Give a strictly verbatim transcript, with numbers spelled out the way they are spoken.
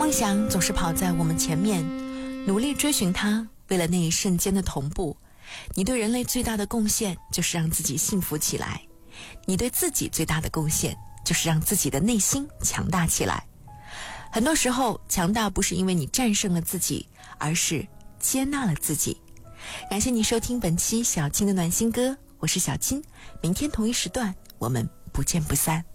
梦想总是跑在我们前面，努力追寻它，为了那一瞬间的同步。你对人类最大的贡献就是让自己幸福起来，你对自己最大的贡献就是让自己的内心强大起来。很多时候，强大不是因为你战胜了自己，而是接纳了自己。感谢你收听本期小青的暖心歌，我是小青，明天同一时段我们不见不散。